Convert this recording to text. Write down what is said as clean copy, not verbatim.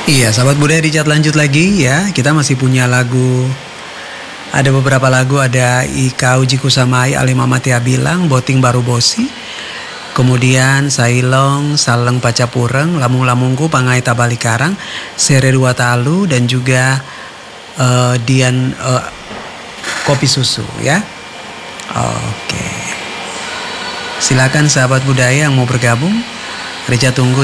Iya, sahabat budaya Richard lanjut lagi ya. Kita masih punya lagu. Ada beberapa lagu, ada Ika Uji Kusamai Ali Mamati Abilang, Boting Baru Bosi. Kemudian Sailong, Saleng Pacapureng, Lamung Lamungku, Pangai Tabalikarang, Sere Dua Talu dan juga Dian Kopi Susu ya. Oke. Silakan sahabat budaya yang mau bergabung. Richard tunggu